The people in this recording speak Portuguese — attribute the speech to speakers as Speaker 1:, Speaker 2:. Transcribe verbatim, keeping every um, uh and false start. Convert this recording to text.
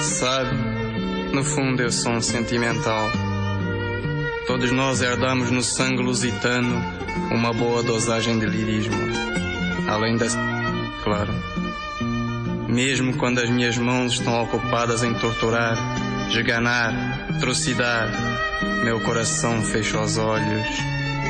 Speaker 1: Sabe, no fundo eu sou um sentimental. Todos nós herdamos no sangue lusitano uma boa dosagem de lirismo. Além da... claro. Mesmo quando as minhas mãos estão ocupadas em torturar, esganar, trucidar, meu coração fecha os olhos